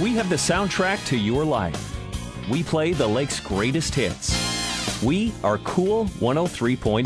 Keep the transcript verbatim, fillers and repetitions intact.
We have the soundtrack to your life. We play the lake's greatest hits. We are Cool one oh three point five.